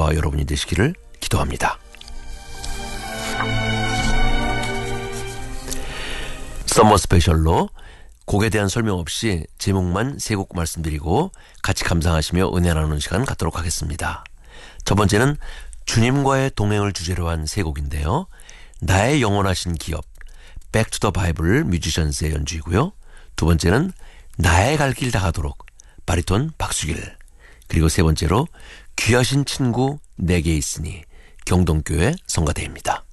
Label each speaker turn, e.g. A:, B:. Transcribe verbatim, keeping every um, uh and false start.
A: 저와 여러분이 되시기를 기도합니다. 서머 스페셜로 곡에 대한 설명 없이 제목만 세 곡 말씀드리고 같이 감상하시며 은혜 나누는 시간 갖도록 하겠습니다. 첫 번째는 주님과의 동행을 주제로 한 세 곡인데요. 나의 영원하신 기업 Back to the Bible 뮤지션스의 연주이고요. 두 번째는 나의 갈 길 다 가도록 바리톤 박수길, 그리고 세 번째로 귀하신 친구 내게 있으니 경동교회 성가대입니다.